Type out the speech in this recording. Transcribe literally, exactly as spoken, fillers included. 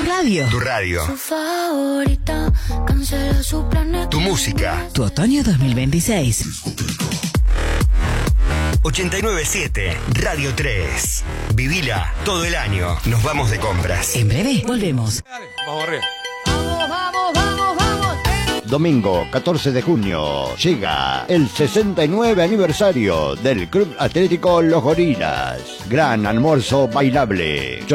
radio. Tu radio. Su favorita, cancela su planeta. Tu música. Tu otoño dos mil veintiséis. ochenta y nueve siete Radio tres. Vivila todo el año. Nos vamos de compras. En breve volvemos. Dale, vamos a correr. Vamos, vamos, vamos, vamos. Domingo catorce de junio llega el sesenta y nueve aniversario del Club Atlético Los Gorilas. Gran almuerzo bailable.